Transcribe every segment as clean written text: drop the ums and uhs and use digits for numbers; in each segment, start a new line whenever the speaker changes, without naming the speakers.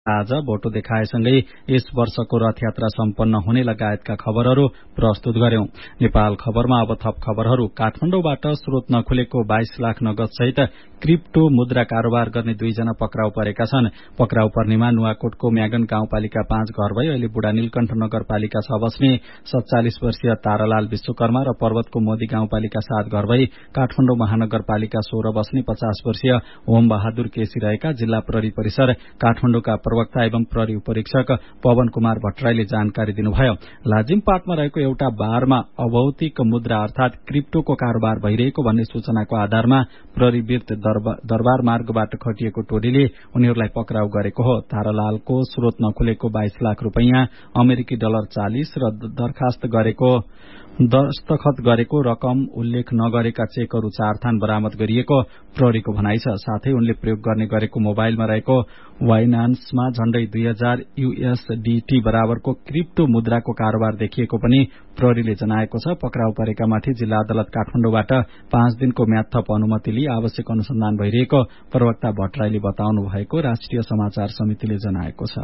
आज भोटो देखाएसँगै यस वर्षको रथयात्रा सम्पन्न हुने लगायतका खबरहरू प्रस्तुत गर्यौं। नेपाल खबरमा अब थप खबरहरू। काठमाडौँबाट स्रोत नखुलेको 22 लाख नगद सहित क्रिप्टो मुद्रा कारोबार गर्ने 2 जना पक्राउ परेका छन्। पक्राउ पर्नेमा नुवाकोटको म्यागन गाउँपालिका 5 घर भई अहिले बुढा नीलकण्ठ नगरपालिका 6 बस्ने 47 वर्षीय तारालाल विश्वकर्मा र पर्वतको मोदी गाउँपालिका 7 घर भई काठमाडौँ महानगरपालिका 16 बस्ने 50 वर्षीय ओम बहादुर केसी रहेका जिल्ला प्रहरी परिसर काठमाडौँका प्रवक्ता एवं प्रहरी उपरीक्षक पवन कुमार भट्टराईले जानकारी दिनुभयो। लाजिमपाटमा रहेको एउटा बारमा अभौतिक मुद्रा अर्थात क्रिप्टोको कारोबार भइरहेको भन्ने सूचनाको आधारमा प्रहरी वीर दरबार मार्गबाट खटिएको टोलीले उनीहरूलाई पक्राउ गरेको हो। तारालालको स्रोत नखुलेको 22 लाख रुपैयाँ अमेरिकी डलर 40 र दस्तखत गरेको रकम उल्लेख नगरेका चेकहरू 4 थान बरामद गरिएको प्रहरीको भनाइ छ। साथै उनले प्रयोग गर्ने गरेको मोबाइलमा रहेको वाइनान्समा झण्डै 2000 USDT बराबरको क्रिप्टो मुद्राको कारोबार देखिएको पनि प्रहरीले जनाएको छ। पक्राउ परेकामाथि जिल्ला अदालत काठमाडौँबाट 5 दिनको म्याद थप अनुमति लिई आवश्यक अनुसन्धान भइरहेको प्रवक्ता भट्टराईले बताउनु भएको राष्ट्रिय समाचार समितिले जनाएको छ।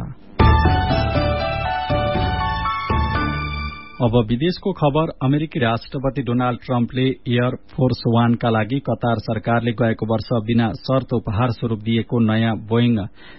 अब विदेशको खबर। अमेरिकी राष्ट्रपति डोनाल्ड ट्रम्पले एयर फोर्स 1 का लागि कतार सरकारले गएको वर्ष बिना शर्त उपहार स्वरूप दिएको नयाँ बोइङ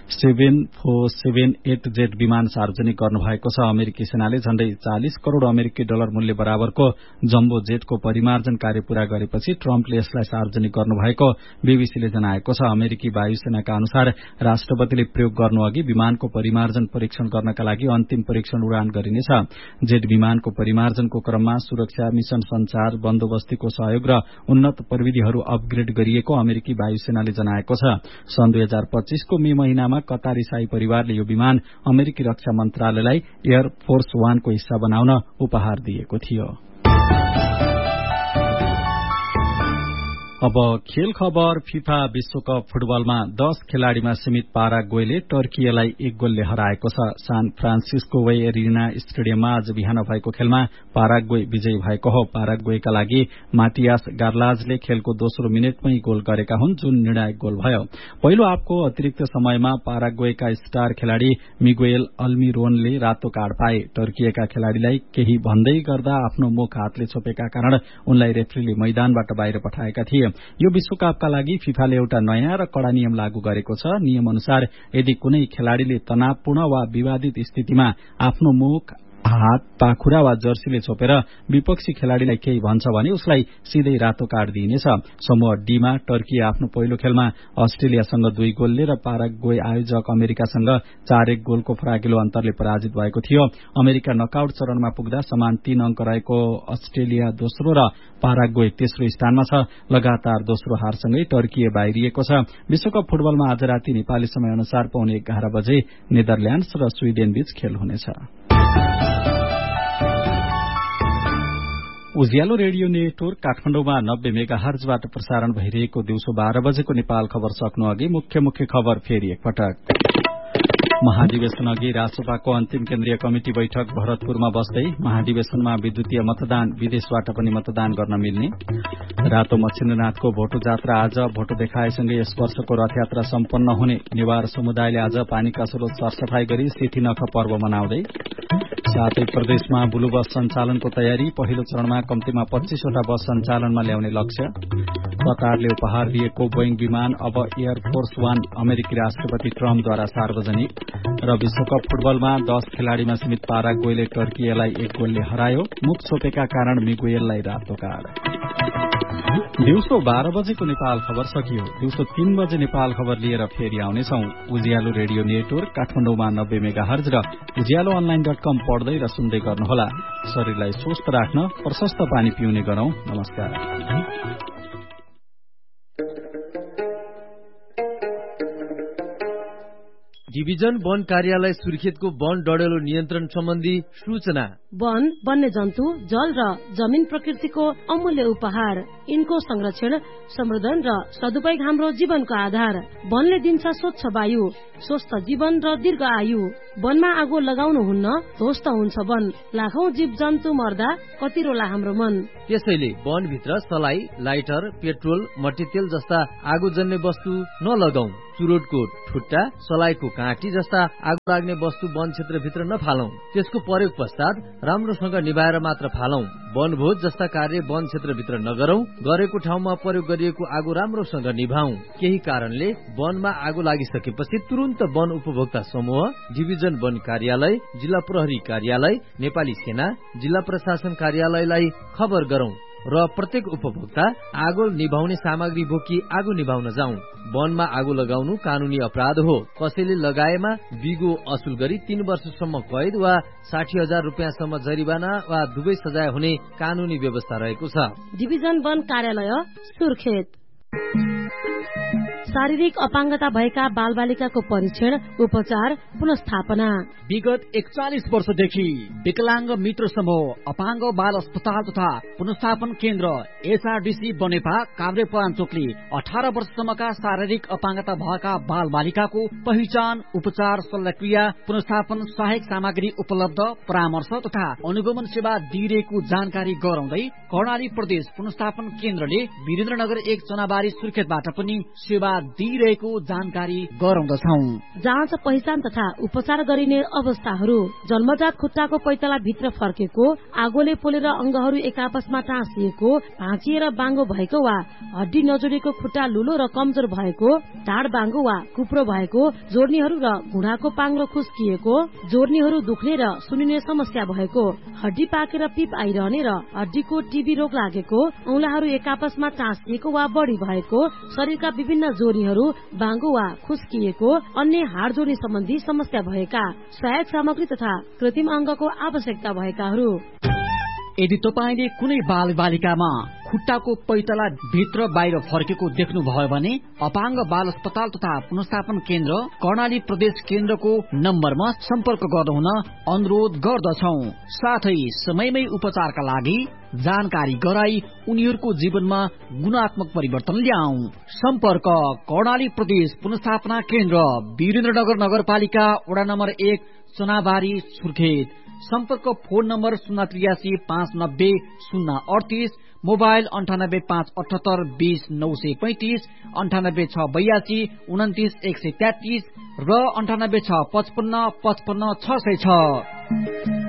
747 जेट विमान सार्वजनिक गर्नुभएको छ। अमेरिकी सेनाले झण्डै 40 करोड़ अमेरिकी डलर मूल्य बराबरको जम्बो जेटको परिमार्जन कार्य पूरा गरेपछि ट्रम्पले यसलाई सार्वजनिक गर्नुभएको बीबीसीले जनाएको छ। अमेरिकी वायुसेनाका अनुसार राष्ट्रपतिले प्रयोग गर्नु अघि विमानको परिमार्जन परीक्षण गर्नका लागि अन्तिम परीक्षण उडान गरिनेछ। जेट विमानको परिमार्जनको क्रममा सुरक्षा, मिशन संचार, बन्दोबस्तीको सहयोग र उन्नत प्रविधिहरू अपग्रेड गरिएको अमेरिकी वायुसेनाले जनाएको छ। सन् 2025 को मे महिनामा कतारी शाही परिवारले यो विमान अमेरिकी रक्षा मन्त्रालयलाई एयर फोर्स 1 को हिस्सा बनाउन उपहार दिएको थियो। अब खेल खबर। फिफा विश्वकप फुटबलमा 10 खेलाड़ीमा सीमित पाराग्वेले टर्कीलाई 1 गोलले हराएको छ। सान फ्रान्सिस्को वे एरिना स्टेडियममा आज बिहान भएको खेलमा पाराग्वे विजयी भएको हो। पाराग्वेका लागि माटियास गार्लाजले खेलको दोस्रो मिनेटमै गोल गरेका हुन्, जुन निर्णायक गोल भयो। पहिलो हाफको अतिरिक्त समयमा पाराग्वेका स्टार खेलाड़ी मिगुएल अल्मिरोनले रातो कार्ड पाए। टर्कीका खेलाड़ीलाई केही भन्दै गर्दा आफ्नो मुख हातले छोपेका कारण उनलाई रेफ्रीले मैदानबाट बाहिर पठाएका थिए। यो विश्वकपका लागि फिफाले एउटा नयाँ र कड़ा नियम लागू गरेको छ। नियम अनुसार यदि कुनै खेलाड़ीले तनावपूर्ण वा विवादित स्थितिमा आफ्नो मुख, हात, पाखुरा वा जर्सीले छोपेर विपक्षी खेलाड़ीलाई केही भन्छ भने उसलाई सीधै रातो कार्ड दिइनेछ। समूह डीमा टर्की आफ्नो पहिलो खेलमा अस्ट्रेलियासँग 2 गोलले र पाराग्वे आयोजक अमेरिकासँग 4-1 गोलको फराकिलो अन्तरले पराजित भएको थियो। अमेरिका नकआउट चरणमा पुग्दा समान 3 अंक रहेको अस्ट्रेलिया दोस्रो र पाराग्वे तेस्रो स्थानमा छ। लगातार दोस्रो हारसँगै टर्की बाहिरिएको छ। विश्वकप फुटबलमा आज राति नेपाली समय अनुसार पौने 11 बजे नेदरल्याण्ड्स र स्वीडेन बीच खेल हुनेछ। उज्यालो रेडियो नेटवर्क काठमाडौँमा 90 मेगाहर्जबाट प्रसारण भइरहेको दिउँसो 12 बजेको नेपाल खबर सक्नु अघि मुख्य खबर फेरि एकपटक। महाधिवेशन अघि रासोपाको अन्तिम केन्द्रीय कमिटी बैठक भरतपुरमा बस्दै महाधिवेशनमा विद्युतीय मतदान, विदेशबाट पनि मतदान गर्न मिल्ने। रातो मच्छिन्द्रनाथको भोटो जात्रा आज भोटो देखाएसँगै यस वर्षको रथयात्रा सम्पन्न हुने। नेवार समुदायले आज पानीका स्रोत सरसफाई गरी सिठीनख पर्व मनाउँदै। साथै प्रदेशमा ब्लू बस सञ्चालनको तयारी, पहिलो चरणमा कम्तीमा 25 वटा बस सञ्चालनमा ल्याउने लक्ष्य। कतारले उपहार दिएको बोइङ विमान अब एयर फोर्स 1 अमेरिकी राष्ट्रपति ट्रम्पद्वारा सार्वजनिक। र विश्वकप फुटबलमा 10 खेलाड़ीमा सीमित पाराग्वेले टर्कीलाई 1 गोलले हरायो। मुख छोपेका कारण मिगुएललाई रातो कार्ड। दिउँसो 12 बजेको नेपाल खबर सकियो। दिउँसो 3 बजे नेपाल खबर लिएर फेरि आउनेछौं। उज्यालो रेडियो नेटवर्क काठमाडौँमा 90 मेगाहर्ज र उज्यालो अनलाइन.com पढ्दै र सुन्दै गर्नुहोला। शरीरलाई स्वस्थ राख्न प्रशस्त पानी पिउने गरौं। नमस्कार।
डिभिजन वन कार्यालय सुर्खेतको वन डढेलो नियन्त्रण सम्बन्धी सूचना।
वन, वन्यजन्तु, जल र जमिन प्रकृतिको अमूल्य उपहार। यिनको संरक्षण, संवर्धन र सदुपयोग हाम्रो जीवनको आधार। वनले दिन्छ स्वच्छ वायु, स्वस्थ जीवन र दीर्घ आयु। वनमा आगो लगाउनु हुन्न, ध्वस्त हुन्छ वन। लाखौं जीव जन्तु मर्दा कति रोला हाम्रो मन।
त्यसैले वनभित्र सलाई, लाइटर, पेट्रोल, मट्टीतेल जस्ता आगोजन्य वस्तु नलगाऊ। चुरोटको ठुट्टा, सलाइको काँटी जस्ता आगो लाग्ने वस्तु वन क्षेत्रभित्र नफालौं। त्यसको प्रयोग पश्चात राम्रोसँग निभाएर मात्र फालौं। वनभोज जस्ता कार्य वन क्षेत्रभित्र नगरौं। गरेको ठाउँमा प्रयोग गरिएको आगो राम्रोसँग निभाऊ। केही कारणले वनमा आगो लागिसकेपछि तुरुन्त वन उपभोक्ता समूह, डिभिजन वन कार्यालय, जिल्ला प्रहरी कार्यालय, नेपाली सेना, जिल्ला प्रशासन कार्यालयलाई खबर गरौं र प्रत्येक उपभोक्ता आगो निभाउने सामग्री बोकी आगो निभाउन जाउँ। वनमा आगो लगाउनु कानूनी अपराध हो। कसैले लगाएमा बिगो असुल गरी 3 वर्षसम्म कैद वा 60,000 रुपियाँसम्म जरिवाना वा दुवै सजाय हुने कानूनी व्यवस्था रहेको छ।
डिभिजन वन कार्यालय सुर्खेत। शारीरिक अपाङ्गता भएका बालबालिकाको परीक्षण, उपचार, पुनस्थापना।
विगत 41 वर्षदेखि विकलाङ्ग मित्र समूह, अपाङ्ग बाल अस्पताल तथा पुनस्थापन केन्द्र एसआरडीसी बनेपा काभ्रेपलाञ्चोकले 18 वर्षसम्मका शारीरिक अपाङ्गता भएका बालबालिकाको पहिचान, उपचार, शल्यक्रिया, पुनस्थापन, सहायक सामग्री उपलब्ध, परामर्श तथा अनुगमन सेवा दिइरहेको जानकारी गराउँदै कर्णाली प्रदेश पुनस्थापन केन्द्रले वीरेन्द्रनगर 1 चनाबारी सुर्खेतबाट पनि सेवा दिइरहेको जानकारी गराउँदछौं।
जाँच, पहिचान तथा उपचार गरिने अवस्थाहरू: जन्मजात खुट्टाको पैताला भित्र फर्केको, आगोले पोलेर अंगहरू एक आपसमा टाँसिएको, भाँचिएर बाङ्गो भएको वा हड्डी नजोडिएको खुट्टा लुलो र कमजोर भएको, ढाड बाङ्गो वा कुप्रो भएको, जोर्नीहरू र घुँडाको पाङ्रो खुस्किएको, जोर्नीहरू दुख्ने र सुनिने समस्या भएको, हड्डी पाकेर पिप आइरहने र हड्डीको टिबी रोग लागेको, औंलाहरू एक आपसमा टाँसिएको वा बढी भएको, शरीरका विभिन्न जोर्नीहरू बाङ्गो वा खुस्किएको, अन्य हाड जोर्नी सम्बन्धी समस्या भएका, सहायक सामग्री तथा कृत्रिम अंगको आवश्यकता भएकाहरू।
यदि तपाईले कुनै बाल बालिकामा खुट्टाको पैतला भित्र बाहिर फर्केको देख्नुभयो भने अपाङ्ग बाल अस्पताल तथा पुनस्थापन केन्द्र कर्णाली प्रदेश केन्द्रको नम्बरमा सम्पर्क गर्नुहुन अनुरोध गर्दछौ। साथै समयमै उपचारका लागि जानकारी गराई उनीहरूको जीवनमा गुणात्मक परिवर्तन ल्याऊ। सम्पर्क कर्णाली प्रदेश पुनस्थापना केन्द्र, वीरेन्द्रनगर नगरपालिका, वडा नम्बर 1 चनाबारी सुर्खेत। सम्पर्क फोन नम्बर 083 590 038, मोबाइल 98 578 20 935, 98 682 29 133 र 98 655 55 606।